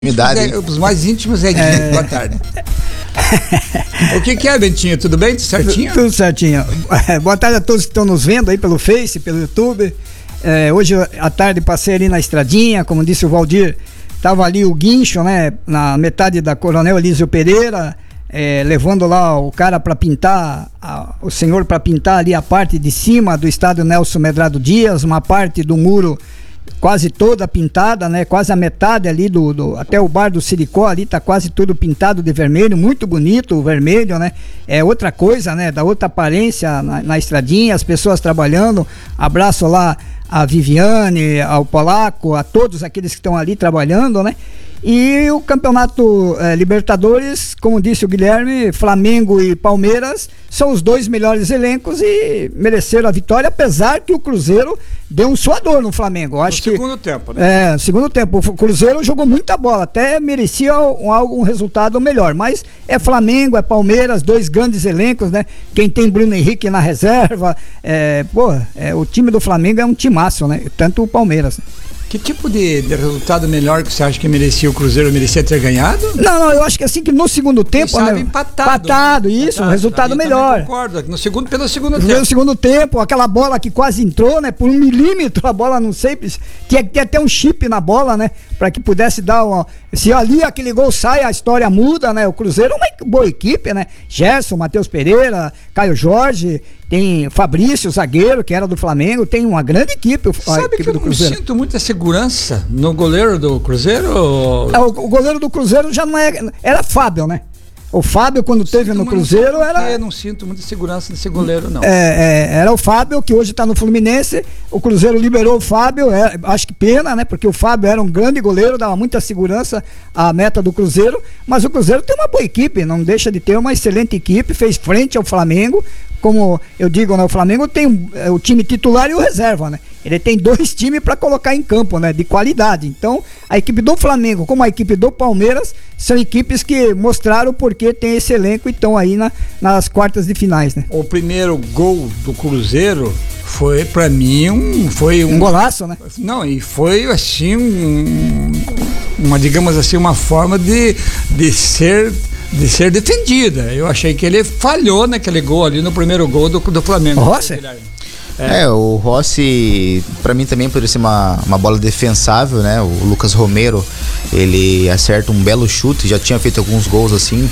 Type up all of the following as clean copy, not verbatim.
Os mais íntimos é Guinho. Boa tarde. O que é, Bentinho? Tudo bem? Tudo certinho? Tudo certinho. Boa tarde a todos que estão nos vendo aí pelo Face, pelo YouTube. Hoje à tarde passei ali na estradinha, como disse o Valdir, tava ali o guincho, né? Na metade da Coronel Elísio Pereira, levando lá o cara para pintar, o senhor para pintar ali a parte de cima do estádio Nelson Medrado Dias, uma parte do muro quase toda pintada, né? Quase a metade ali até o bar do Siricó ali tá quase tudo pintado de vermelho, muito bonito o vermelho, né? É outra coisa, né? Dá outra aparência na estradinha, as pessoas trabalhando. Abraço lá a Viviane, ao Polaco, a todos aqueles que estão ali trabalhando, né? E o campeonato Libertadores, como disse o Guilherme, Flamengo e Palmeiras são os dois melhores elencos e mereceram a vitória, apesar que o Cruzeiro deu um suador no Flamengo. Acho que segundo tempo, né? Segundo tempo. O Cruzeiro jogou muita bola, até merecia um resultado melhor, mas é Flamengo, é Palmeiras, dois grandes elencos, né? Quem tem Bruno Henrique na reserva, o time do Flamengo é um timaço, né? Tanto o Palmeiras. Que tipo de resultado melhor que você acha que merecia o Cruzeiro? Merecia ter ganhado? Não, eu acho que assim que no segundo tempo... Empatado, isso, um resultado melhor. Concordo, pelo segundo tempo. No segundo tempo, aquela bola que quase entrou, né? Por 1 milímetro, a bola não sei, tinha que ter até um chip na bola, né? Pra que pudesse dar se ali aquele gol sai, a história muda, né? O Cruzeiro é uma boa equipe, né? Gerson, Matheus Pereira, Caio Jorge... Tem Fabrício, zagueiro, que era do Flamengo, tem uma grande equipe, Sabe equipe que eu do Cruzeiro. Sinto muita segurança no goleiro do Cruzeiro? O goleiro do Cruzeiro já não era Fábio, né? O Fábio, quando teve no Cruzeiro, Eu não sinto muita segurança nesse goleiro, não. Era o Fábio, que hoje tá no Fluminense. O Cruzeiro liberou o Fábio, acho que pena, né? Porque o Fábio era um grande goleiro, dava muita segurança à meta do Cruzeiro. Mas o Cruzeiro tem uma boa equipe, não deixa de ter uma excelente equipe, fez frente ao Flamengo. Como eu digo, né, o Flamengo tem o time titular e o reserva, né? Ele tem 2 times para colocar em campo, né? De qualidade. Então, a equipe do Flamengo, como a equipe do Palmeiras, são equipes que mostraram porque tem esse elenco e estão aí nas quartas de finais, né? O primeiro gol do Cruzeiro foi, para mim, um golaço, né? Não, e foi assim digamos assim, uma forma de ser defendida. Eu achei que ele falhou naquele gol ali, no primeiro gol do Flamengo. Rossi? O Rossi, pra mim também poderia ser uma bola defensável, né? O Lucas Romero, ele acerta um belo chute, já tinha feito alguns gols assim,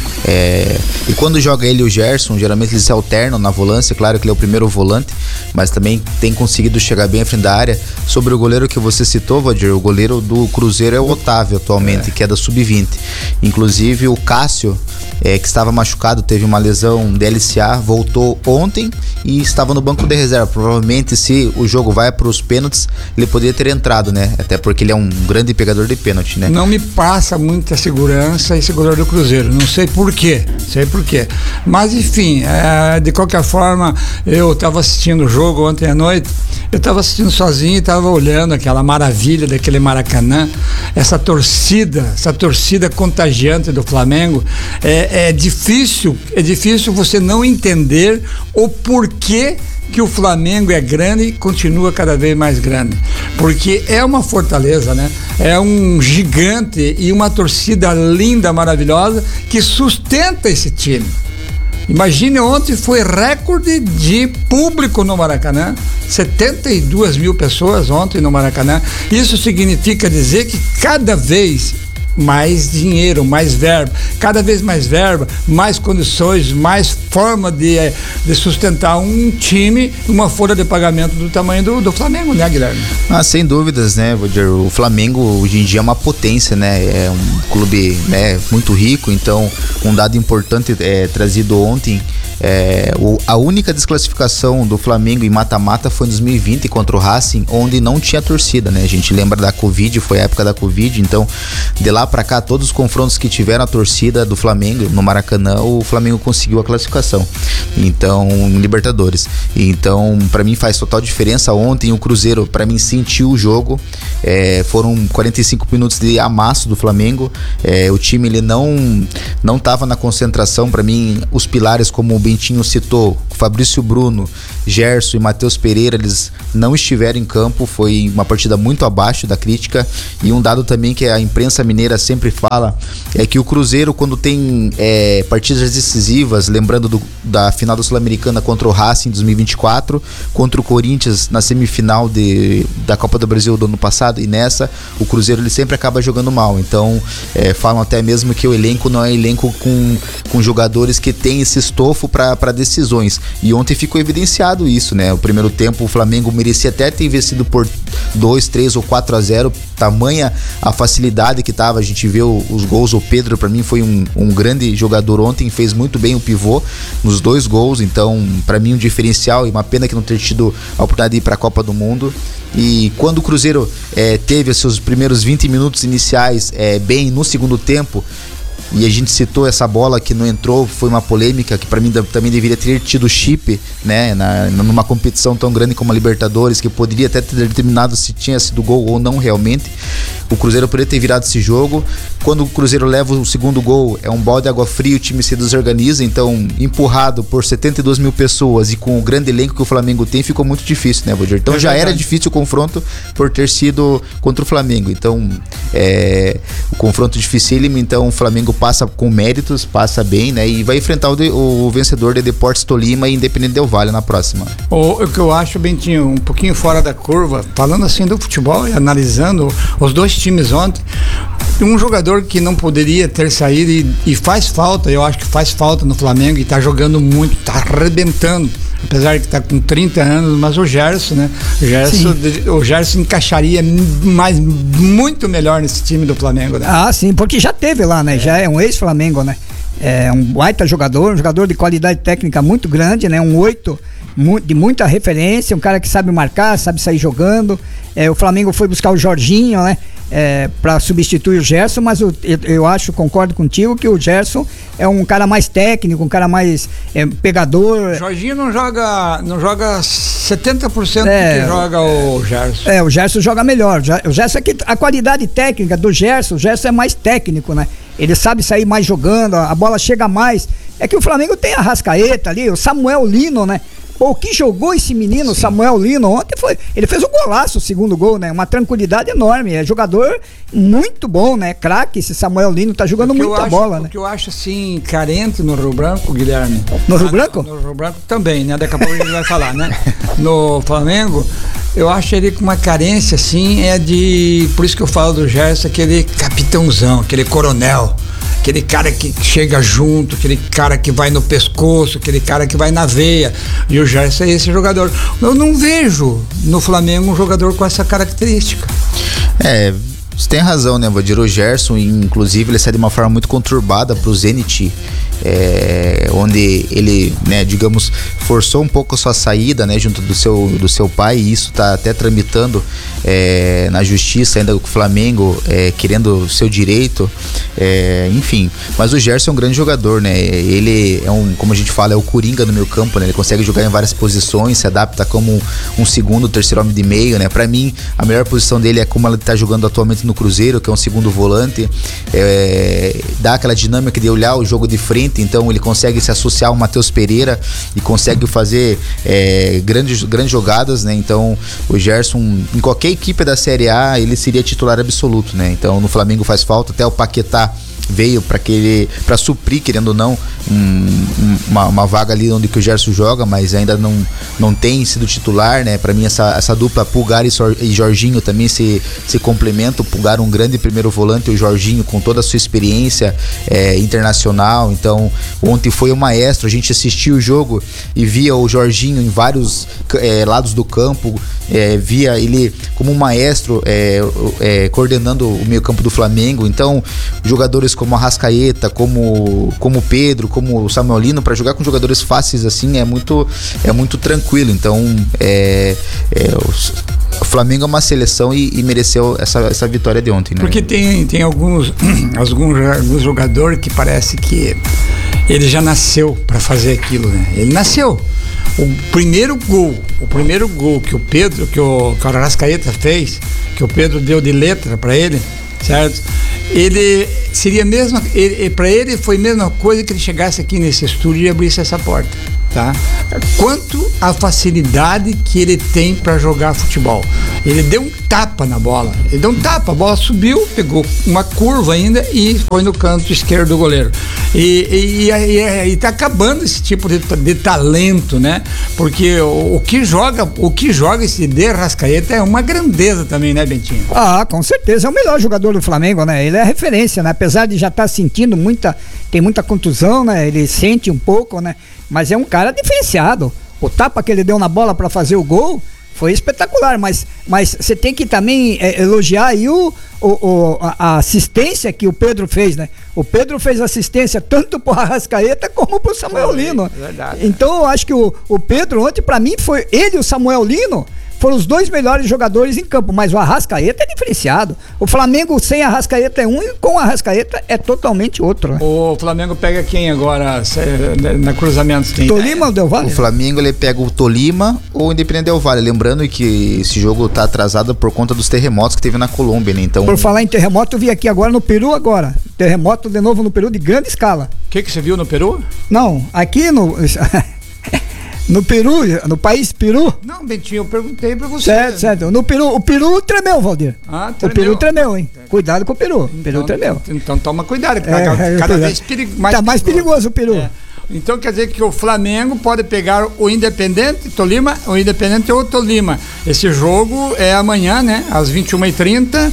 e quando joga ele e o Gerson, geralmente eles se alternam na volância. Claro que ele é o primeiro volante, mas também tem conseguido chegar bem à frente da área. Sobre o goleiro que você citou, Valdir, o goleiro do Cruzeiro é o Otávio atualmente, que é da Sub-20. Inclusive o Cássio, que estava machucado, teve uma lesão de LCA, voltou ontem e estava no banco de reserva. Provavelmente, se o jogo vai para os pênaltis, ele poderia ter entrado, né? Até porque ele é um grande pegador de pênalti, né? Não me passa muita segurança esse goleiro do Cruzeiro, não sei por quê. Mas enfim, de qualquer forma, eu estava assistindo o jogo ontem à noite, eu estava assistindo sozinho e estava olhando aquela maravilha daquele Maracanã, essa torcida contagiante do Flamengo. É difícil você não entender o porquê que o Flamengo é grande e continua cada vez mais grande, porque é uma fortaleza, né? É um gigante e uma torcida linda, maravilhosa, que sustenta esse time. Imagine, ontem foi recorde de público no Maracanã, 72 mil pessoas ontem no Maracanã. Isso significa dizer que cada vez mais dinheiro, mais verba, cada vez mais verba, mais condições, mais forma de sustentar um time, uma folha de pagamento do tamanho do Flamengo, né, Guilherme? Sem dúvidas, né, Valdir? O Flamengo hoje em dia é uma potência, né? É um clube, né, muito rico. Então, um dado importante trazido ontem, a única desclassificação do Flamengo em mata-mata foi em 2020 contra o Racing, onde não tinha torcida, né? A gente lembra da Covid, foi a época da Covid. Então, de lá pra cá, todos os confrontos que tiveram a torcida do Flamengo no Maracanã, o Flamengo conseguiu a classificação. Então, em Libertadores. Então, pra mim faz total diferença. Ontem o Cruzeiro, pra mim, sentiu o jogo. Foram 45 minutos de amasso do Flamengo. O time, ele não tava na concentração. Pra mim, os pilares, como o Bentinho citou, Fabrício Bruno, Gerson e Matheus Pereira, eles não estiveram em campo, foi uma partida muito abaixo da crítica. E um dado também que a imprensa mineira sempre fala é que o Cruzeiro, quando tem partidas decisivas, lembrando da final da Sul-Americana contra o Racing em 2024, contra o Corinthians na semifinal da Copa do Brasil do ano passado, e nessa o Cruzeiro ele sempre acaba jogando mal. Então falam até mesmo que o elenco não é elenco com jogadores que tem esse estofo para decisões, e ontem ficou evidenciado isso, né? O primeiro tempo o Flamengo merecia até ter vencido por 2, 3 ou 4-0, tamanha a facilidade que tava. A gente vê os gols. O Pedro, para mim, foi um grande jogador ontem, fez muito bem o pivô nos 2 gols, então para mim um diferencial, e uma pena que não ter tido a oportunidade de ir para a Copa do Mundo. E quando o Cruzeiro teve os seus primeiros 20 minutos iniciais bem no segundo tempo, e a gente citou essa bola que não entrou, foi uma polêmica que para mim também deveria ter tido chip, né, numa competição tão grande como a Libertadores, que poderia até ter determinado se tinha sido gol ou não realmente. O Cruzeiro poderia ter virado esse jogo. Quando o Cruzeiro leva o segundo gol, é um balde de água fria, o time se desorganiza. Então, empurrado por 72 mil pessoas e com o grande elenco que o Flamengo tem, ficou muito difícil, né, Valdir? Então já era difícil o confronto por ter sido contra o Flamengo. Então, o confronto dificílimo. Então o Flamengo passa com méritos, passa bem, né, e vai enfrentar o vencedor de Deportes Tolima e Independente Del Valle na próxima. O que eu acho, Bentinho, um pouquinho fora da curva, falando assim do futebol e analisando os dois times ontem, um jogador que não poderia ter saído e faz falta, eu acho que faz falta no Flamengo, e tá jogando muito, tá arrebentando, apesar de que tá com 30 anos, mas o Gerson, né? O Gerson encaixaria muito melhor nesse time do Flamengo, né? Ah, sim, porque já teve lá, né? Já é um ex-Flamengo, né? É um baita jogador, um jogador de qualidade técnica muito grande, né? Um 8 de muita referência, um cara que sabe marcar, sabe sair jogando. O Flamengo foi buscar o Jorginho, né? Para substituir o Gerson, mas eu acho, concordo contigo, que o Gerson é um cara mais técnico, um cara mais pegador. O Jorginho não joga 70% do que joga o Gerson. O Gerson joga melhor. O Gerson a qualidade técnica do Gerson, o Gerson é mais técnico, né? Ele sabe sair mais jogando, a bola chega mais. É que o Flamengo tem a Arrascaeta ali, o Samuel Lino, né? O que jogou esse menino, sim, Samuel Lino, ontem ele fez um golaço, o segundo gol, né? Uma tranquilidade enorme, é jogador muito bom, né? Craque, esse Samuel Lino tá jogando muita bola, né? O que eu acho, assim, carente no Rio Branco, Guilherme. No Rio Branco? No Rio Branco também, né? Daqui a pouco a gente vai falar, né? No Flamengo, eu acho ele com uma carência, assim, por isso que eu falo do Gerson, aquele capitãozão, aquele coronel. Aquele cara que chega junto, aquele cara que vai no pescoço, aquele cara que vai na veia. E o Gerson é esse jogador. Eu não vejo no Flamengo um jogador com essa característica. Você tem razão, né, Valdir? O Gerson, inclusive, ele sai de uma forma muito conturbada pro Zenit, onde ele, né, digamos, forçou um pouco a sua saída, né, junto do seu pai, e isso tá até tramitando na justiça ainda com o Flamengo, querendo o seu direito, enfim. Mas o Gerson é um grande jogador, né? Ele como a gente fala, é o coringa no meio campo, né? Ele consegue jogar em várias posições, se adapta como um segundo, terceiro homem de meio, né? Pra mim, a melhor posição dele é como ele tá jogando atualmente no Cruzeiro, que é um segundo volante, dá aquela dinâmica de olhar o jogo de frente, então ele consegue se associar ao Matheus Pereira e consegue fazer grandes jogadas, né? Então o Gerson, em qualquer equipe da Série A, ele seria titular absoluto, né? Então no Flamengo faz falta, até o Paquetá veio para suprir, querendo ou não, uma vaga ali onde que o Gerson joga, mas ainda não tem sido titular, né? Para mim essa dupla Pulgar e Jorginho também se complementam. O Pulgar um grande primeiro volante, o Jorginho com toda a sua experiência internacional. Então ontem foi um maestro, a gente assistiu o jogo e via o Jorginho em vários lados do campo, via ele como um maestro coordenando o meio campo do Flamengo. Então jogadores como a Arrascaeta, como o Pedro, como o Samuel Lino, para jogar com jogadores fáceis assim é muito tranquilo. Então o Flamengo é uma seleção e mereceu essa vitória de ontem, né? Porque tem alguns jogadores que parece que ele já nasceu para fazer aquilo, né? Ele nasceu. O primeiro gol que o Arrascaeta fez, que o Pedro deu de letra para ele, certo? Ele seria para ele foi a mesma coisa que ele chegasse aqui nesse estúdio e abrisse essa porta. tá? Quanto a facilidade que ele tem para jogar futebol. Ele deu um tapa na bola. A bola subiu, pegou uma curva ainda e foi no canto esquerdo do goleiro. E tá acabando esse tipo de talento, né? Porque o que joga esse De Arrascaeta é uma grandeza também, né, Bentinho? Ah, com certeza, é o melhor jogador do Flamengo, né? Ele é referência, né? Apesar de já estar sentindo tem muita contusão, né? Ele sente um pouco, né? Mas é um cara diferenciado. O tapa que ele deu na bola para fazer o gol foi espetacular, mas você tem que também elogiar aí a assistência que o Pedro fez, né? O Pedro fez assistência tanto pro Arrascaeta como pro Samuel Lino. Verdade. Então eu acho que o Pedro ontem, para mim, foi ele e o Samuel Lino foram os dois melhores jogadores em campo, mas o Arrascaeta é diferenciado. O Flamengo sem Arrascaeta é um e com Arrascaeta é totalmente outro, né? O Flamengo pega quem agora na cruzamento? Tolima ou Del Valle? O Flamengo ele pega o Tolima ou o Independente Del Valle. Lembrando que esse jogo tá atrasado por conta dos terremotos que teve na Colômbia, né? Então... Por falar em terremoto, eu vi aqui agora no Peru agora. Terremoto de novo no Peru de grande escala. O que você viu no Peru? Não, aqui no... No Peru, no país Peru. Não, Bentinho, eu perguntei pra você. Certo. No Peru, o Peru tremeu, Valdir. Tremeu. O Peru tremeu, hein? Cuidado com o Peru. O Peru tremeu. Então toma cuidado, que cada vez mais tá mais perigoso o Peru. É. Então quer dizer que o Flamengo pode pegar o Independente Tolima, o Independente ou o Tolima. Esse jogo é amanhã, né? Às 21h30,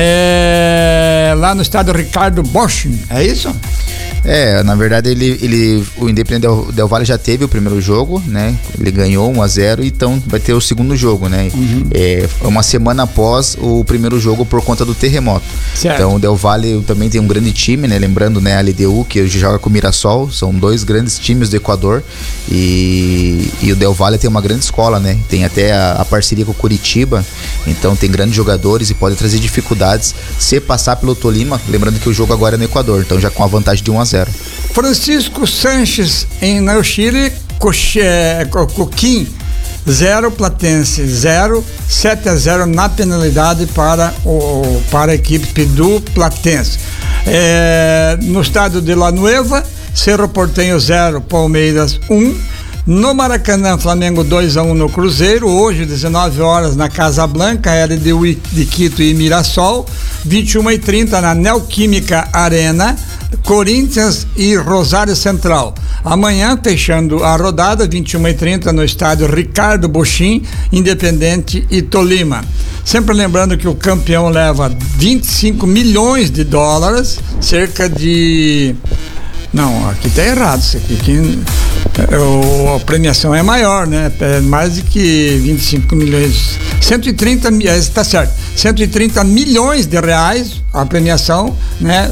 lá no estádio Ricardo Bosch. É isso? Na verdade o Independente Del Valle já teve o primeiro jogo, né? Ele ganhou 1-0, então vai ter o segundo jogo, né? É uma semana após o primeiro jogo por conta do terremoto. Certo. Então o Del Valle também tem um grande time, né? Lembrando, né, a LDU, que hoje joga com o Mirassol, são dois grandes times do Equador, e o Del Valle tem uma grande escola, né? Tem até a parceria com o Curitiba, então tem grandes jogadores e pode trazer dificuldades se passar pelo Tolima, lembrando que o jogo agora é no Equador, então já com a vantagem de 1-0. Francisco Sanches no Chile, Coquim 0, Platense 0, 7-0 na penalidade para a equipe do Platense. No estádio de La Nueva, Cerro Porteño 0, Palmeiras 1. No Maracanã, Flamengo 2-1 no Cruzeiro. Hoje, 19 horas, na Casa Blanca, LDU de Quito e Mirassol. 21h30 na Neoquímica Arena, Corinthians e Rosário Central. Amanhã, fechando a rodada, 21h30 no estádio Ricardo Boschin, Independente e Tolima. Sempre lembrando que o campeão leva 25 milhões de dólares, cerca de... Não, aqui tá errado isso aqui. A premiação é maior, né? É mais de que 25 milhões. 130 está certo. 130 milhões de reais a premiação, né?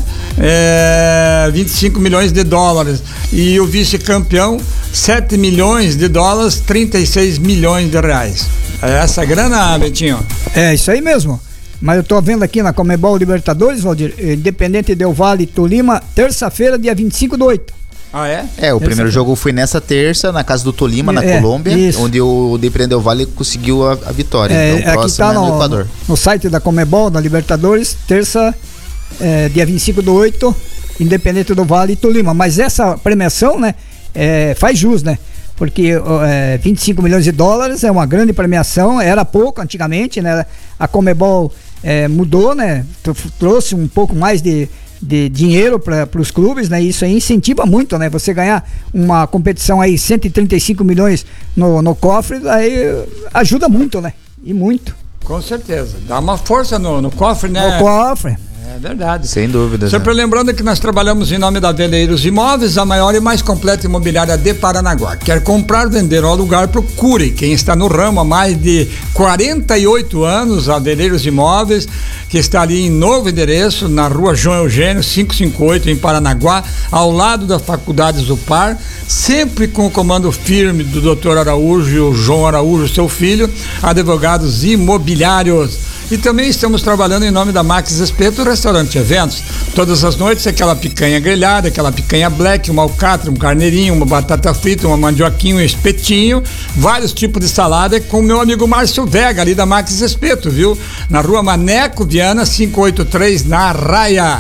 25 milhões de dólares. E o vice-campeão, 7 milhões de dólares, 36 milhões de reais. É essa grana, Betinho? É isso aí mesmo. Mas eu tô vendo aqui na Conmebol Libertadores, Valdir, Independente Del Valle e Tolima, terça-feira, dia 25/8. Ah, é? O primeiro jogo foi nessa terça, na casa do Tolima, na Colômbia, isso. onde o Independente Del Valle conseguiu a vitória. Então o próximo aqui tá no Equador. No site da Conmebol, da Libertadores, terça, dia 25/8, Independente Del Valle e Tolima. Mas essa premiação, né, faz jus, né? Porque 25 milhões de dólares é uma grande premiação, era pouco antigamente, né? A Conmebol mudou, né? Trouxe um pouco mais de dinheiro para os clubes, né? Isso aí incentiva muito, né? Você ganhar uma competição aí, 135 milhões no cofre, aí ajuda muito, né? E muito. Com certeza. Dá uma força no cofre, né? No cofre. É verdade. Sem dúvida. Sempre lembrando que nós trabalhamos em nome da Veleiros Imóveis, a maior e mais completa imobiliária de Paranaguá. Quer comprar, vender ou alugar? Procure. Quem está no ramo há mais de 48 anos, a Veleiros Imóveis, que está ali em novo endereço, na rua João Eugênio, 558, em Paranaguá, ao lado da Faculdade Zupar, sempre com o comando firme do Dr. Araújo e o João Araújo, seu filho, advogados imobiliários. E também estamos trabalhando em nome da Max Espeto, restaurante e eventos. Todas as noites, aquela picanha grelhada, aquela picanha black, uma alcatra, um carneirinho, uma batata frita, uma mandioquinha, um espetinho, vários tipos de salada, com o meu amigo Márcio Vega, ali da Max Espeto, viu? Na rua Maneco Viana, 583, na Raia.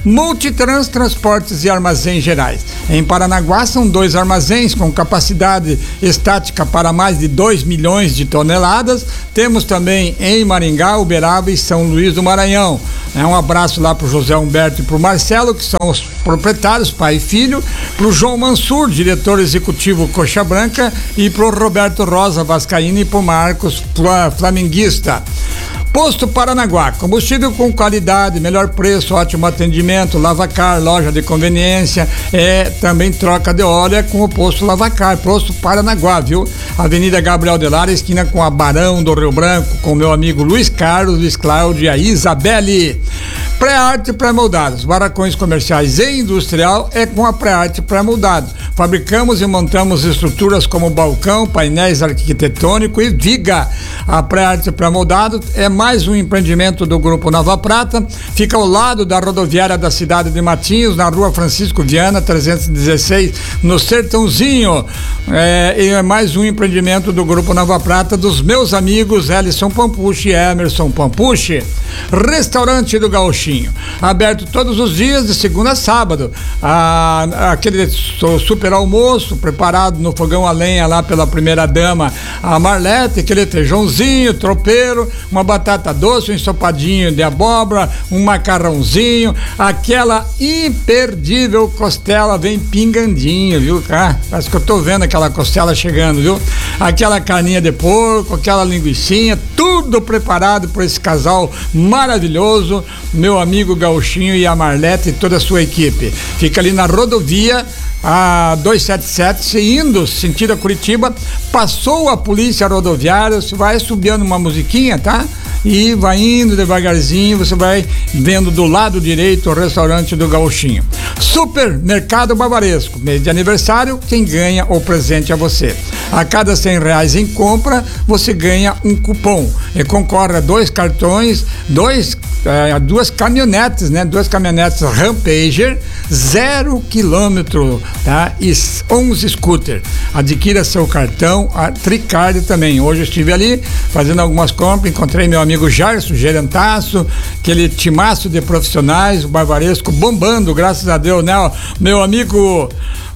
Multitrans Transportes e Armazéns Gerais. Em Paranaguá são 2 armazéns com capacidade estática para mais de 2 milhões de toneladas. Temos também em Maringá, Uberaba e São Luís do Maranhão. Um abraço lá pro José Humberto e pro Marcelo, que são os proprietários, pai e filho, pro João Mansur, diretor executivo Coxa Branca, e pro Roberto Rosa Vascaíno e pro Marcos Flamenguista. Posto Paranaguá, combustível com qualidade, melhor preço, ótimo atendimento, Lavacar, loja de conveniência, também troca de óleo com o posto Lavacar, posto Paranaguá, viu? Avenida Gabriel de Lara, esquina com a Barão do Rio Branco, com meu amigo Luiz Carlos, Luiz Cláudio e a Isabelle. Pré-arte pré-moldados, barracões comerciais e industrial é com a Pré-arte pré-moldado. Fabricamos e montamos estruturas como balcão, painéis arquitetônicos e viga. A Pré-arte pré-moldado é mais um empreendimento do Grupo Nova Prata, fica ao lado da rodoviária da cidade de Matinhos, na rua Francisco Viana, 316, no Sertãozinho. É mais um empreendimento do Grupo Nova Prata, dos meus amigos Ellison Pampucci e Emerson Pampucci. Restaurante do Gauchinho, aberto todos os dias de segunda a sábado. Aquele super almoço preparado no fogão a lenha lá pela primeira dama, a Marlete, aquele feijãozinho tropeiro, uma batata doce, um ensopadinho de abóbora, um macarrãozinho, aquela imperdível costela vem pingandinho, viu? Parece que eu tô vendo aquela costela chegando, viu? Aquela carninha de porco, aquela linguicinha, tudo preparado por esse casal maravilhoso, meu amigo Gauchinho e a Marlete e toda a sua equipe. Fica ali na rodovia a 277, indo sentido a Curitiba, passou a polícia rodoviária, você vai subindo uma musiquinha, tá? E vai indo devagarzinho, você vai vendo do lado direito o restaurante do Gauchinho. Supermercado Bavaresco, mês de aniversário, quem ganha o presente é você. A cada R$100 em compra, você ganha um cupom e concorre a 2 cartões, 2 caminhonetes, né? 2 caminhonetes Rampager, 0 km, tá? E 11 scooter. Adquira seu cartão, a Tricard também. Hoje eu estive ali fazendo algumas compras, encontrei meu amigo Jarso, gerentaço, aquele timaço de profissionais, o Bavaresco bombando, graças a Deus, né? Meu amigo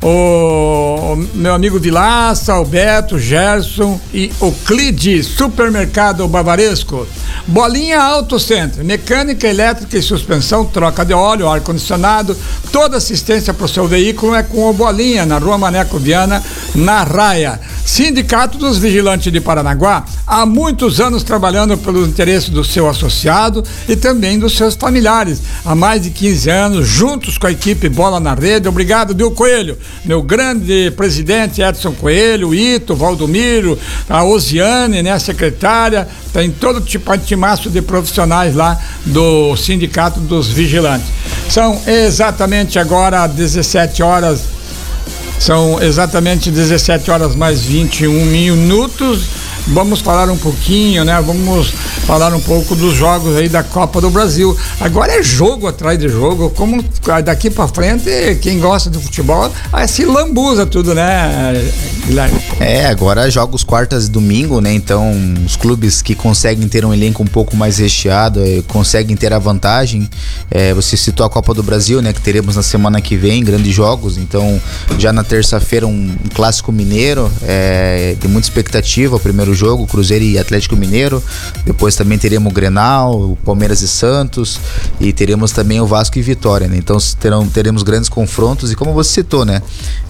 Vilaça, o Beto, Gerson e o Clide, Supermercado Bavaresco. Bolinha Auto Center, mecânica, elétrica e suspensão, troca de óleo, ar-condicionado, toda assistência para o seu veículo é com o Bolinha, na rua Maneco Viana, na Raia. Sindicato dos Vigilantes de Paranaguá, há muitos anos trabalhando pelo interesse do seu associado e também dos seus familiares. Há mais de 15 anos, juntos com a equipe Bola na Rede. Obrigado, Bill Coelho, meu grande presidente Edson Coelho, o Ito, Valdomiro, a Osiane, né, a secretária, tem todo tipo de timaço de profissionais lá do Sindicato dos Vigilantes. São exatamente agora 17 horas. São exatamente 17 horas mais 21 minutos. Vamos falar um pouquinho, né? Vamos falar um pouco dos jogos aí da Copa do Brasil. Agora é jogo atrás de jogo, como daqui pra frente, quem gosta de futebol, se lambuza tudo, né, Guilherme? Agora jogos quartas e domingo, né? Então, os clubes que conseguem ter um elenco um pouco mais recheado, conseguem ter a vantagem. Você citou a Copa do Brasil, né? Que teremos na semana que vem, grandes jogos. Então, já na terça-feira, um clássico mineiro, tem muita expectativa, o primeiro jogo, Cruzeiro e Atlético Mineiro. Depois também teremos o Grenal, o Palmeiras e Santos, e teremos também o Vasco e Vitória, né? Então teremos grandes confrontos, e como você citou, né?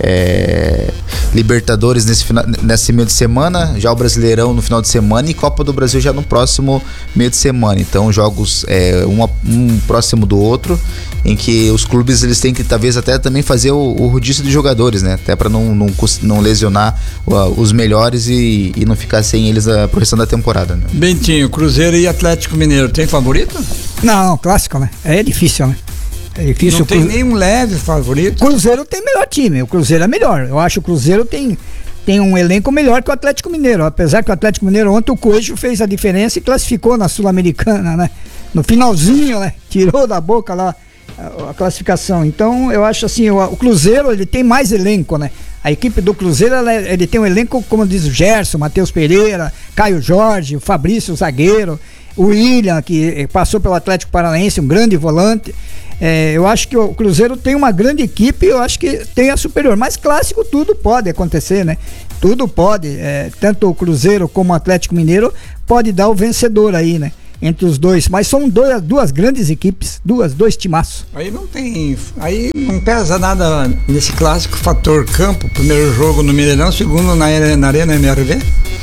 Libertadores nesse meio de semana, já o Brasileirão no final de semana e Copa do Brasil já no próximo meio de semana. Então jogos um próximo do outro, em que os clubes eles têm que talvez até também fazer o rodízio de jogadores, né? Até para não lesionar os melhores e não ficar sem eles pro restante da temporada, né? Bentinho, Cruzeiro e Atlético Mineiro, tem favorito? Não, clássico, né? É difícil, né? É difícil. Não tem nenhum leve favorito? O Cruzeiro tem melhor time, o Cruzeiro é melhor. Eu acho que o Cruzeiro tem um elenco melhor que o Atlético Mineiro, apesar que o Atlético Mineiro ontem o Coelho fez a diferença e classificou na Sul-Americana, né? No finalzinho, né? Tirou da boca lá a classificação. Então eu acho assim, o Cruzeiro ele tem mais elenco, né? A equipe do Cruzeiro ele tem um elenco, como diz o Gerson, Matheus Pereira, Caio Jorge, o Fabrício, o zagueiro, o William, que passou pelo Atlético Paranaense, um grande volante. Eu acho que o Cruzeiro tem uma grande equipe, eu acho que tem a superior, mas clássico tudo pode acontecer, né? Tudo pode, tanto o Cruzeiro como o Atlético Mineiro pode dar o vencedor aí, né? Entre os dois, mas são duas grandes equipes, dois timaços. Aí não pesa nada nesse clássico fator campo, primeiro jogo no Mineirão, segundo na Arena MRV?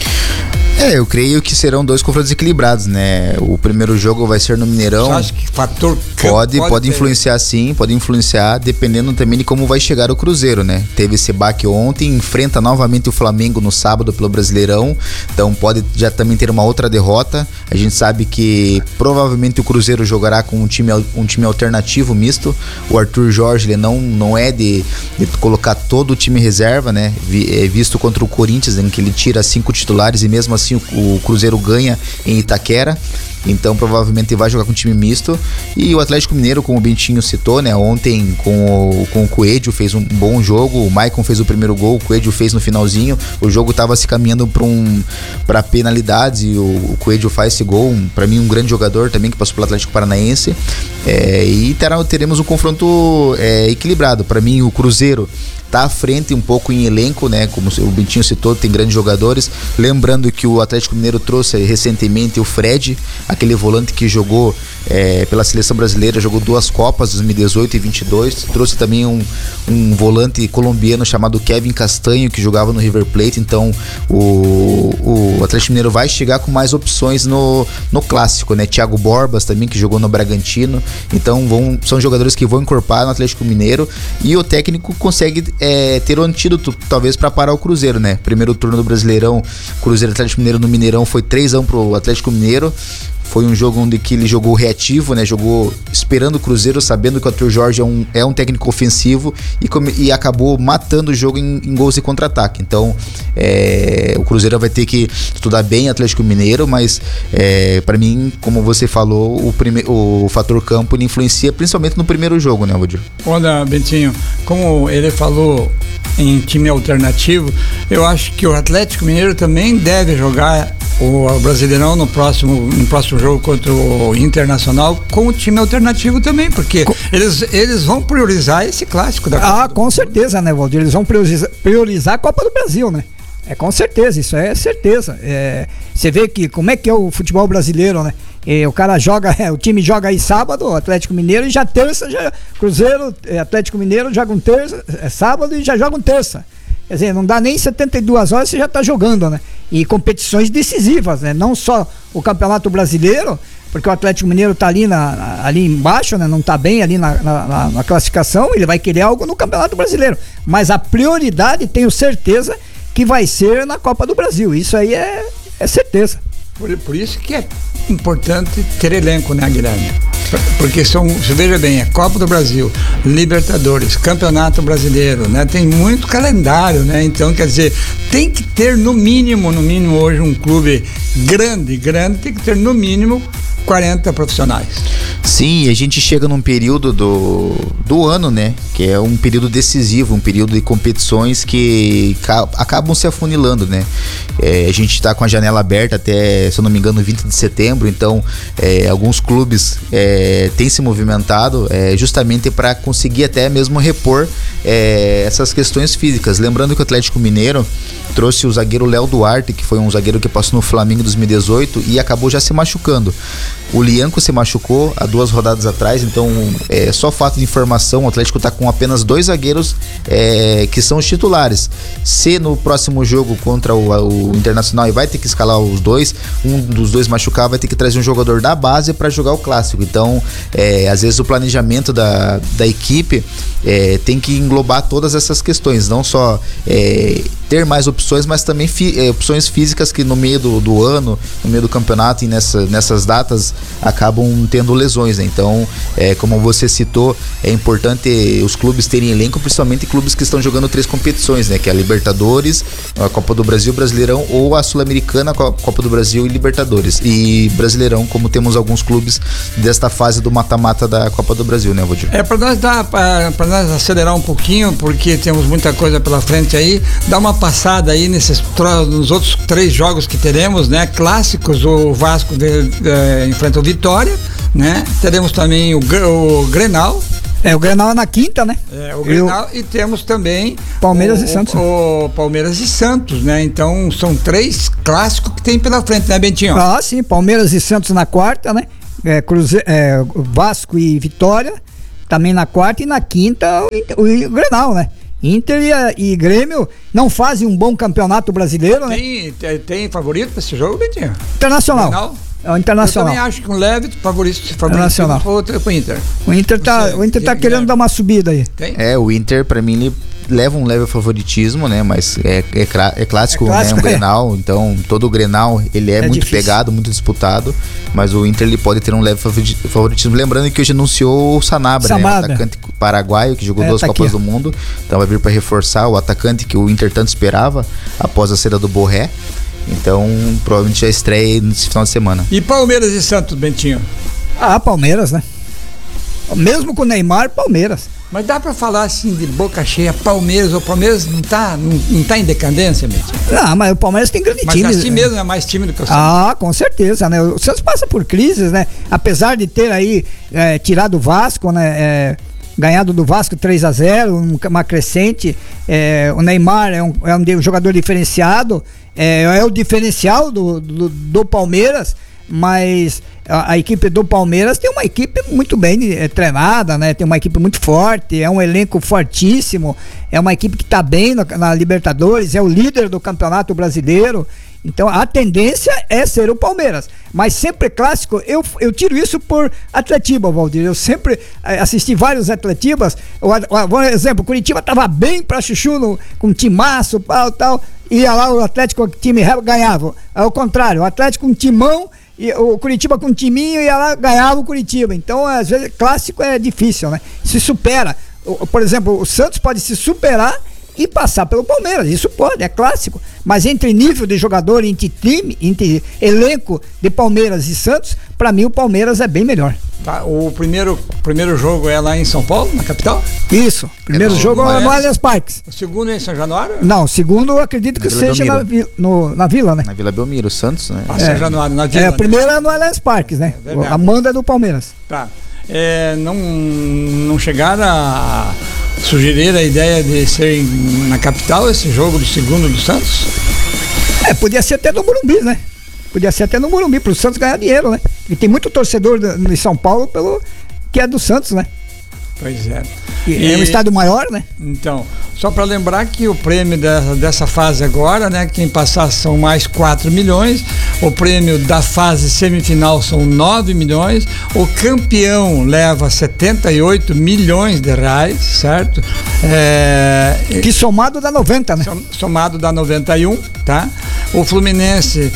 Eu creio que serão dois confrontos equilibrados, né? O primeiro jogo vai ser no Mineirão. Você acha que fator campo pode influenciar sim, pode influenciar, dependendo também de como vai chegar o Cruzeiro, né? Teve esse baque ontem, enfrenta novamente o Flamengo no sábado pelo Brasileirão, então pode já também ter uma outra derrota. A gente sabe que provavelmente o Cruzeiro jogará com um time alternativo misto. O Arthur Jorge, ele não é de colocar todo o time reserva, né? Visto contra o Corinthians, em que ele tira 5 titulares e mesmo assim o Cruzeiro ganha em Itaquera. Então provavelmente vai jogar com time misto. E o Atlético Mineiro, como o Bentinho citou, né? Ontem com o Coelho fez um bom jogo. O Maicon fez o primeiro gol, o Coelho fez no finalzinho. O jogo estava se caminhando para penalidades e o Coelho faz esse gol. Para mim, um grande jogador também que passou pelo Atlético Paranaense. E teremos um confronto equilibrado. Para mim, o Cruzeiro tá à frente um pouco em elenco, né? Como o Bentinho citou, tem grandes jogadores. Lembrando que o Atlético Mineiro trouxe recentemente o Fred, aquele volante que jogou pela seleção brasileira, jogou 2 Copas, 2018 e 22. Trouxe também um volante colombiano chamado Kevin Castanho, que jogava no River Plate. Então o Atlético Mineiro vai chegar com mais opções no clássico, né? Thiago Borbas também, que jogou no Bragantino. Então são jogadores que vão encorpar no Atlético Mineiro, e o técnico consegue ter o antídoto talvez para parar o Cruzeiro, né? Primeiro turno do Brasileirão, Cruzeiro e Atlético Mineiro no Mineirão foi 3-1 pro Atlético Mineiro. Foi um jogo onde que ele jogou reativo, né? Jogou esperando o Cruzeiro, sabendo que o Arthur Jorge é um técnico ofensivo, e acabou matando o jogo em gols e contra-ataque. Então, o Cruzeiro vai ter que estudar bem o Atlético Mineiro, mas para mim, como você falou, o fator campo ele influencia principalmente no primeiro jogo, né, Valdir? Olha, Bentinho, como ele falou em time alternativo, eu acho que o Atlético Mineiro também deve jogar o Brasileirão no próximo jogo contra o Internacional com o time alternativo também, porque eles vão priorizar esse clássico da Copa. Com certeza, né, Valdir? Eles vão priorizar a Copa do Brasil, né? Com certeza, isso é certeza. Você vê que como é que é o futebol brasileiro, né? O cara joga, o time joga aí sábado, o Atlético Mineiro, e já terça, Cruzeiro, Atlético Mineiro joga um terça, sábado, e já joga um terça. Quer dizer, não dá nem 72 horas, você já tá jogando, né? E competições decisivas, né? Não só o Campeonato Brasileiro, porque o Atlético Mineiro tá ali embaixo, né? Não tá bem ali na classificação, ele vai querer algo no Campeonato Brasileiro. Mas a prioridade, tenho certeza, que vai ser na Copa do Brasil. Isso aí é certeza. Por isso que é importante ter elenco, né, Guilherme? Porque você veja bem, a Copa do Brasil, Libertadores, Campeonato Brasileiro, né? Tem muito calendário, né? Então, quer dizer, tem que ter no mínimo hoje um clube grande, tem que ter no mínimo 40 profissionais. Sim, a gente chega num período do ano, né? Que é um período decisivo, um período de competições que acabam se afunilando, né? A gente está com a janela aberta até, se eu não me engano, 20 de setembro, então alguns clubes têm se movimentado justamente para conseguir até mesmo repor essas questões físicas. Lembrando que o Atlético Mineiro trouxe o zagueiro Léo Duarte, que foi um zagueiro que passou no Flamengo em 2018 e acabou já se machucando. O Lianco se machucou há 2 rodadas atrás, então só fato de informação, o Atlético está com apenas 2 zagueiros que são os titulares. Se no próximo jogo contra o Internacional e vai ter que escalar os dois, um dos dois machucar, vai ter que trazer um jogador da base para jogar o clássico. Então, às vezes o planejamento da equipe tem que englobar todas essas questões, não só ter mais opções, mas também opções físicas que no meio do ano, no meio do campeonato e nessas datas acabam tendo lesões, né? Então, como você citou, é importante os clubes terem elenco, principalmente clubes que estão jogando 3 competições, né? Que é a Libertadores, a Copa do Brasil, Brasileirão, ou a Sul-Americana, Copa do Brasil e Libertadores. E Brasileirão, como temos alguns clubes desta fase do mata-mata da Copa do Brasil, né, Valdir? Para nós acelerar um pouquinho, porque temos muita coisa pela frente aí, dá uma passada aí nos outros 3 jogos que teremos, né? Clássicos, o Vasco enfrenta o Vitória, né? Teremos também o Grenal. O Grenal é na quinta, né? O Grenal, e temos também Palmeiras e Santos. O Palmeiras e Santos, né? Então são 3 clássicos que tem pela frente, né, Bentinho? Ah, sim, Palmeiras e Santos na quarta, né? Vasco e Vitória também na quarta, e na quinta o Grenal, né? Inter e Grêmio não fazem um bom campeonato brasileiro, né? Tem favorito para esse jogo, Bentinho? Internacional. Grenal? É o Internacional. Eu também acho que um leve favorito Internacional. Pro Inter. O Inter tá querendo dar uma subida aí. Tem? O Inter, pra mim, ele leva um leve favoritismo, né? Mas é clássico, né? Um Grenal, então todo o Grenal, ele é muito difícil. Pegado, muito disputado, mas o Inter, ele pode ter um leve favoritismo. Lembrando que hoje anunciou o Sanabria, né? O atacante paraguaio que jogou 2 Copas do Mundo, então vai vir para reforçar o atacante que o Inter tanto esperava após a saída do Borré. Então, provavelmente já estreia nesse final de semana. E Palmeiras e Santos, Bentinho? Palmeiras, né? Mesmo com o Neymar, Palmeiras. Mas dá pra falar assim de boca cheia, Palmeiras, o Palmeiras não tá em decadência, Bentinho? Não, mas o Palmeiras tem grande time. Mas assim mesmo é mais time do que o Santos. Com certeza, né? O Santos passa por crises, né? Apesar de ter aí tirado o Vasco, né? Ganhado do Vasco 3-0, uma crescente. O Neymar é um jogador diferenciado, é o diferencial do Palmeiras, mas a equipe do Palmeiras tem uma equipe muito bem treinada, né? Tem uma equipe muito forte, é um elenco fortíssimo, é uma equipe que está bem na Libertadores, é o líder do Campeonato Brasileiro. Então a tendência é ser o Palmeiras, mas sempre clássico, eu tiro isso por Atletiba, Valdir. Eu sempre assisti vários Atletibas. Por exemplo, o Curitiba tava bem pra chuchu com timaço, tal, ia lá o Atlético, time ganhava. Ao contrário, o Atlético com timão, e o Curitiba com um timinho, ia lá, ganhava o Curitiba. Então, às vezes, clássico é difícil, né? Se supera. Por exemplo, o Santos pode se superar e passar pelo Palmeiras, isso pode, é clássico, mas entre nível de jogador, entre time, entre elenco de Palmeiras e Santos, pra mim o Palmeiras é bem melhor. Tá, o primeiro jogo é lá em São Paulo, na capital? Isso, primeiro jogo é no Allianz Parque. O segundo é em São Januário? Não, o segundo eu acredito que seja na Vila, né? Na Vila Belmiro, Santos, né? São Januário, na Vila. O primeiro é no Allianz Parque, né? A manda é do Palmeiras. Tá. Não chegaram a sugerir a ideia de ser na capital esse jogo do segundo do Santos? Podia ser até no Morumbi, né? Podia ser até no Morumbi, pro Santos ganhar dinheiro, né? E tem muito torcedor de São Paulo que é do Santos, né? Pois é. É um estádio maior, né? Então, só para lembrar que o prêmio dessa fase agora, né? Quem passar são mais 4 milhões, o prêmio da fase semifinal são 9 milhões, o campeão leva 78 milhões de reais, certo? Que somado dá 90, né? Somado dá 91, tá? O Fluminense,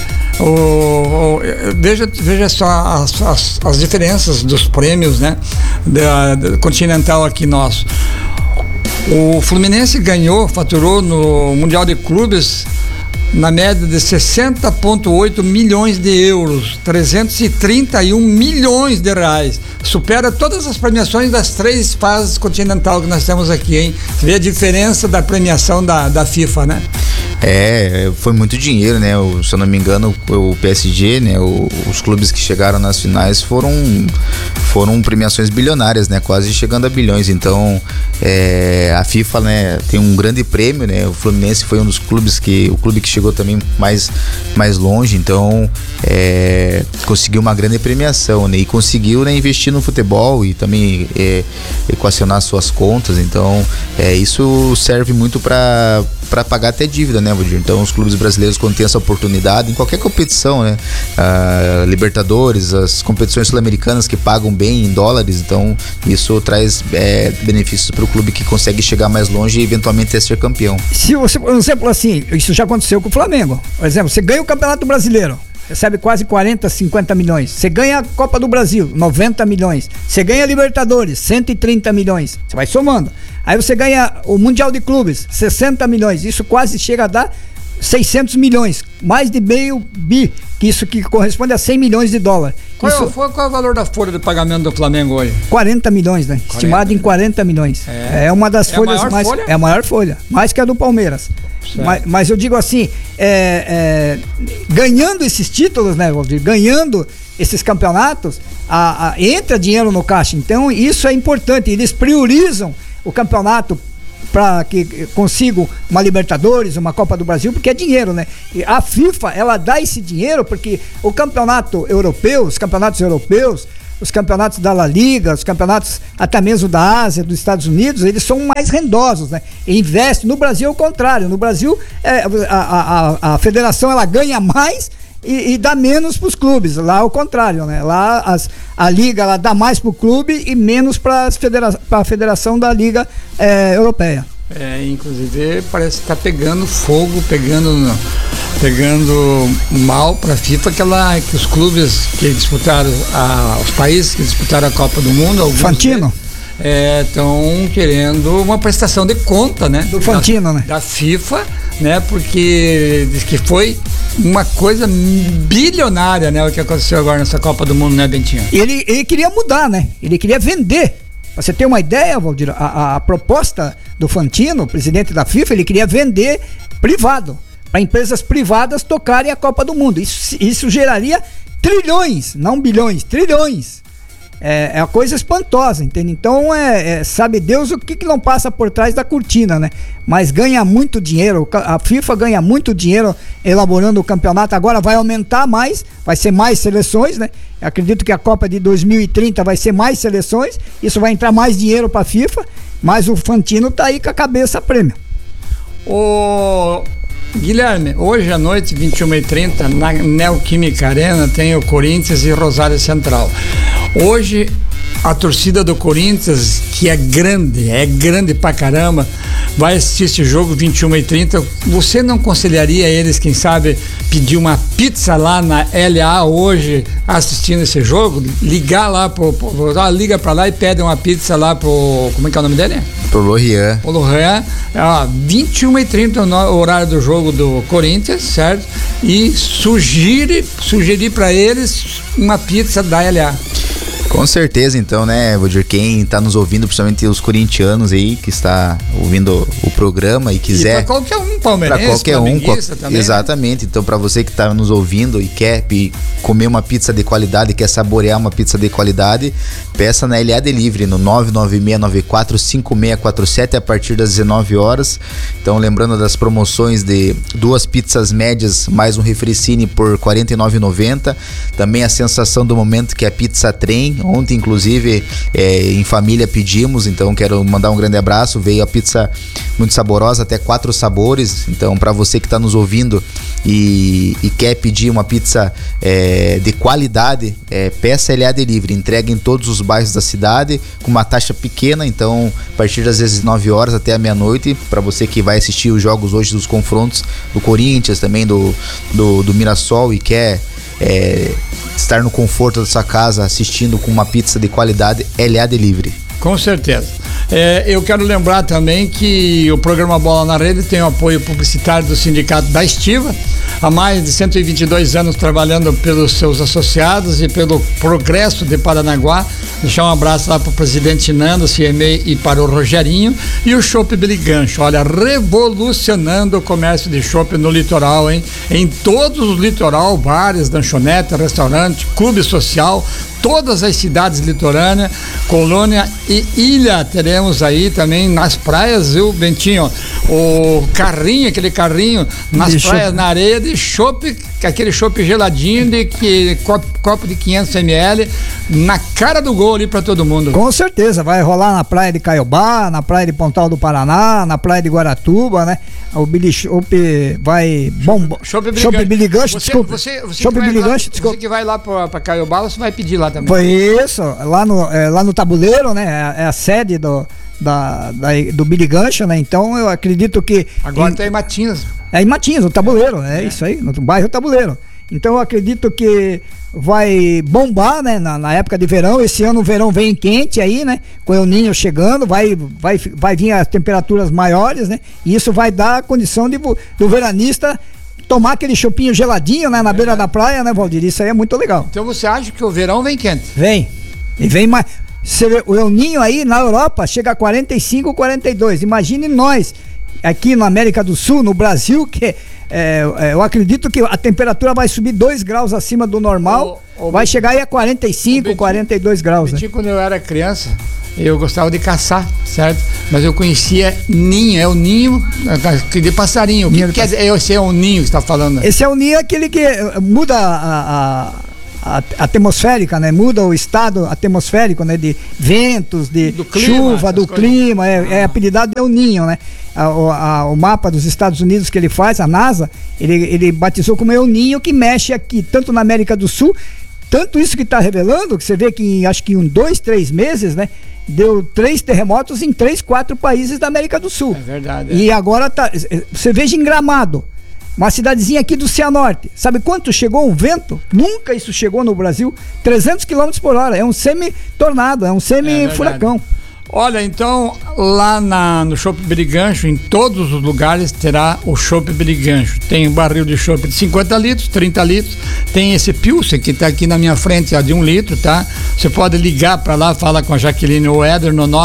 veja só as diferenças dos prêmios, né? Da Continental aqui nosso. O Fluminense faturou no Mundial de Clubes na média de 60,8 milhões de euros, 331 milhões de reais. Supera todas as premiações das 3 fases Continental que nós temos aqui, hein? Você vê a diferença da premiação da FIFA, né? Foi muito dinheiro, né? Se eu não me engano, o PSG, né? Os clubes que chegaram nas finais foram premiações bilionárias, né? Quase chegando a bilhões. Então, a FIFA, né? Tem um grande prêmio, né? O Fluminense foi um dos clubes o clube que chegou também mais longe. Então, conseguiu uma grande premiação, né? E conseguiu, né, investir no futebol e também equacionar suas contas. Então, isso serve muito para pagar até dívida, né, Valdir? Então os clubes brasileiros, quando tem essa oportunidade em qualquer competição, né, Libertadores, as competições sul-americanas que pagam bem em dólares, então isso traz benefícios para o clube que consegue chegar mais longe e eventualmente ser campeão. Se você, por exemplo, assim, isso já aconteceu com o Flamengo, por exemplo, você ganha o Campeonato Brasileiro, recebe quase 40, 50 milhões. Você ganha a Copa do Brasil, 90 milhões. Você ganha a Libertadores, 130 milhões. Você vai somando. Aí você ganha o Mundial de Clubes, 60 milhões. Isso quase chega a dar 600 milhões. Mais de meio bi, que corresponde a 100 milhões de dólares. Qual é o valor da folha de pagamento do Flamengo hoje? 40 milhões, né? 40, estimado em 40 milhões. É uma das folhas mais... Folha? É a maior folha, mais que a do Palmeiras. Mas eu digo assim, ganhando esses títulos, né, Valdir? Ganhando esses campeonatos, entra dinheiro no caixa. Então isso é importante. Eles priorizam o campeonato para que consigam uma Libertadores, uma Copa do Brasil, porque é dinheiro, né? E a FIFA, ela dá esse dinheiro porque o campeonato europeu, os campeonatos europeus, os campeonatos da La Liga, os campeonatos até mesmo da Ásia, dos Estados Unidos, eles são mais rendosos, né? E investe. No Brasil é o contrário. No Brasil, a federação, ela ganha mais e dá menos para os clubes. Lá é o contrário, né? Lá a Liga, ela dá mais para o clube e menos para a federação da Liga Europeia. Inclusive parece que está pegando fogo, pegando mal para a FIFA, que os clubes que disputaram, os países que disputaram a Copa do Mundo, Fantino estão querendo uma prestação de conta, né? Do Fantino, né? Da FIFA, né? Porque diz que foi uma coisa bilionária, né? O que aconteceu agora nessa Copa do Mundo, né, Bentinho? Ele queria mudar, né? Ele queria vender. Pra você ter uma ideia, Valdir, a proposta do Fantino, presidente da FIFA, ele queria vender privado, para empresas privadas tocarem a Copa do Mundo. Isso geraria trilhões, não bilhões, trilhões. É uma coisa espantosa, entende? Então, sabe Deus o que não passa por trás da cortina, né? Mas ganha muito dinheiro, a FIFA ganha muito dinheiro elaborando o campeonato. Agora vai aumentar mais, vai ser mais seleções, né? Eu acredito que a Copa de 2030 vai ser mais seleções, isso vai entrar mais dinheiro para a FIFA, mas o Fantino tá aí com a cabeça a prêmio. Guilherme, hoje à noite, 21h30, na Neoquímica Arena, tem o Corinthians e Rosário Central. Hoje, a torcida do Corinthians, que é grande pra caramba, vai assistir esse jogo 21h30. Você não aconselharia eles, quem sabe, pedir uma pizza lá na LA hoje, assistindo esse jogo? Ligar lá liga pra lá e pede uma pizza lá pro... Como é que é o nome dele? Pro Lorian. O Lorian. 21h30 o horário do jogo do Corinthians, certo? E sugerir pra eles uma pizza da LA. Com certeza, então, né, Valdir, quem tá nos ouvindo, principalmente os corintianos aí, que está ouvindo o programa e quiser... E pra qualquer um palmeirense, pra qualquer um, também, exatamente, né? Então pra você que tá nos ouvindo e quer comer uma pizza de qualidade, quer saborear uma pizza de qualidade, peça na LA Delivery, no 996945647 a partir das 19 horas. Então, lembrando das promoções de 2 pizzas médias mais um refricine por R$ 49,90. Também a sensação do momento, que é a pizza trem. Ontem, inclusive, em família pedimos, então quero mandar um grande abraço. Veio a pizza muito saborosa, até 4 sabores. Então, para você que está nos ouvindo e quer pedir uma pizza de qualidade, peça LA Delivery. Entrega em todos os bairros da cidade com uma taxa pequena. Então, a partir das 19 horas até a meia-noite, para você que vai assistir os jogos hoje dos confrontos do Corinthians, também do Mirassol, e quer estar no conforto da sua casa assistindo com uma pizza de qualidade, LA Delivery. Com certeza. Eu quero lembrar também que o programa Bola na Rede tem o apoio publicitário do Sindicato da Estiva, há mais de 122 anos trabalhando pelos seus associados e pelo progresso de Paranaguá. Deixar um abraço lá para o presidente Nando, CME, e para o Rogerinho. E o Chopp Biligancho, olha, revolucionando o comércio de chopp no litoral, hein? Em todos os litoral, bares, lanchonete, restaurante, clube social, todas as cidades litorâneas, Colônia e Ilha, teremos aí também nas praias, viu, Bentinho? Aquele carrinho nas praias, na areia de chopp, aquele chopp geladinho copo de 500 ml, na cara do gol ali pra todo mundo. Com certeza, vai rolar na praia de Caiobá, na praia de Pontal do Paraná, na praia de Guaratuba, né? O Billy Chopp vai bomba. Chopp Biligancho, desculpa. Chopp Biligancho, desculpa. Você que vai lá pra Caiobá, você vai pedir lá também. Foi isso, lá no Tabuleiro, né? É a sede do Biligancho, né? Então eu acredito que... Agora tá em Matinhos. Em Matinhos, o Tabuleiro, isso aí, no bairro Tabuleiro. Então eu acredito que vai bombar, né, na época de verão. Esse ano o verão vem quente aí, né, com o El Niño chegando, vai vir as temperaturas maiores, né, e isso vai dar a condição do veranista tomar aquele chopinho geladinho, né, na beira da praia, né, Valdir? Isso aí é muito legal. Então você acha que o verão vem quente? Vem, e vem mais. O El Niño aí na Europa chega a 45, 42, imagine nós aqui na América do Sul, no Brasil, que eu acredito que a temperatura vai subir 2 graus acima do normal, vai chegar aí a 45, 42 graus. Betinho, quando eu era criança, eu gostava de caçar, certo? Mas eu conhecia ninho, é o ninho de passarinho. O que quer dizer? Esse é o ninho que você está falando? Esse é o ninho, aquele que muda a atmosférica, né? Muda o estado atmosférico, né? De ventos, do clima, chuva, do clima, apelidado é o ninho, né? O mapa dos Estados Unidos que ele faz, a NASA, ele batizou como El Ninho, que mexe aqui, tanto na América do Sul, tanto isso que está revelando, que você vê que acho que em 2, 3 meses, né? Deu 3 terremotos em 3, 4 países da América do Sul. É verdade. E agora você veja em Gramado, uma cidadezinha aqui do Cianorte. Sabe quanto chegou um vento? Nunca isso chegou no Brasil. 300 km por hora. É um semi-tornado, é um semi-furacão. Olha, então, lá no Chopp Birigancho, em todos os lugares, terá o Chopp Birigancho. Tem um barril de chopp de 50 litros, 30 litros. Tem esse Pilsen que está aqui na minha frente, de 1 litro, tá? Você pode ligar para lá, fala com a Jaqueline Oeder no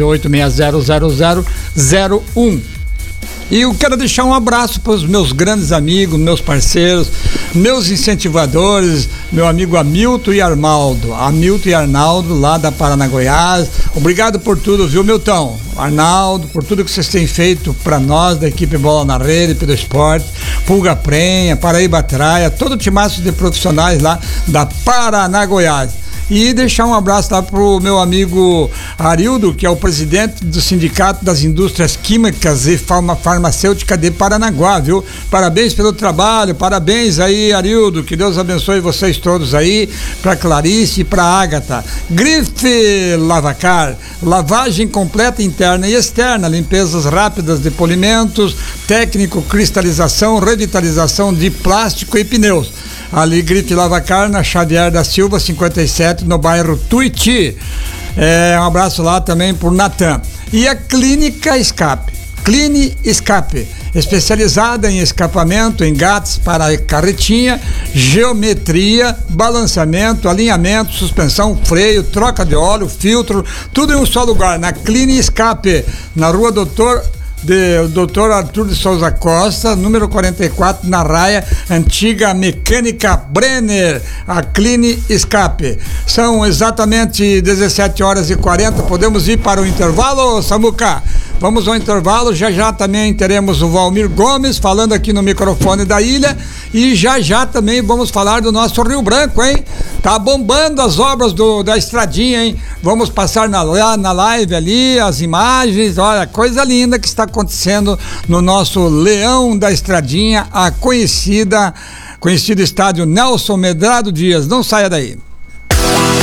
998600001. E eu quero deixar um abraço para os meus grandes amigos, meus parceiros, meus incentivadores, meu amigo Hamilton e Arnaldo. Hamilton e Arnaldo, lá da Paraná, Goiás. Obrigado por tudo, viu, Milton? Arnaldo, por tudo que vocês têm feito para nós, da equipe Bola na Rede, pelo esporte, Pulga Prenha, Paraíba Traia, todo o timaço de profissionais lá da Paraná, Goiás. E deixar um abraço lá pro meu amigo Arildo, que é o presidente do Sindicato das Indústrias Químicas e Farmacêutica de Paranaguá, viu? Parabéns pelo trabalho, parabéns aí, Arildo, que Deus abençoe vocês todos aí, pra Clarice e pra Ágata. Grife Lavacar, lavagem completa interna e externa, limpezas rápidas de polimentos, técnico, cristalização, revitalização de plástico e pneus. Ali, Grife Lavacar, na Xavier da Silva, 57, no bairro Tuiuti. Um abraço lá também por Natan. E a Clínica Escape. Cline Escape, especializada em escapamento, engates para carretinha, geometria, balanceamento, alinhamento, suspensão, freio, troca de óleo, filtro, tudo em um só lugar, na Cline Escape, na rua Dr. Arthur de Souza Costa, número 44, na Raia, antiga Mecânica Brenner, a Cline Escape. São exatamente 17h40, podemos ir para o intervalo, Samuca? Vamos ao intervalo, já também teremos o Valmir Gomes falando aqui no microfone da ilha e já também vamos falar do nosso Rio Branco, hein? Tá bombando as obras da estradinha, hein? Vamos passar na live ali as imagens, olha, coisa linda que está acontecendo no nosso Leão da Estradinha, a conhecido estádio Nelson Medrado Dias. Não saia daí.